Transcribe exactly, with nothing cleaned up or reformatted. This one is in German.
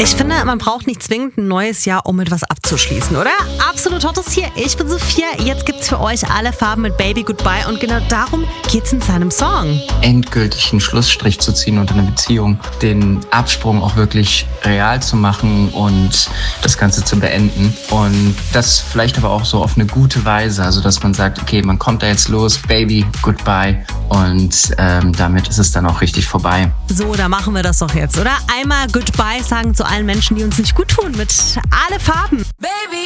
Ich finde, man braucht nicht zwingend ein neues Jahr, um mit was abzuschließen, oder? Absolut Hot ist hier. Ich bin Sophia. Jetzt gibt's für euch alle Farben mit Baby Goodbye und genau darum geht's in seinem Song. Endgültig einen Schlussstrich zu ziehen unter einer Beziehung, den Absprung auch wirklich real zu machen und das Ganze zu beenden. Und das vielleicht aber auch so auf eine gute Weise, also dass man sagt, okay, man kommt da jetzt los, Baby Goodbye und ähm, damit ist es dann auch richtig vorbei. So, da machen wir das doch jetzt, oder? Einmal Goodbye sagen zu allen Menschen, die uns nicht gut tun, mit alle Farben. Baby.